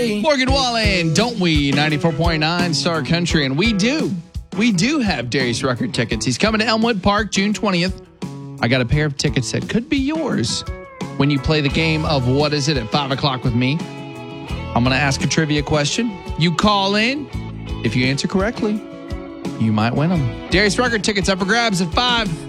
Morgan Wallen, don't we? 94.9 Star Country. And we do. We do have Darius Rucker tickets. He's coming to Elmwood Park June 20th. I got a pair of tickets that could be yours when you play the game of What Is It at 5 o'clock with me. I'm going to ask a trivia question. You call in. If you answer correctly, you might win them. Darius Rucker tickets up for grabs at 5.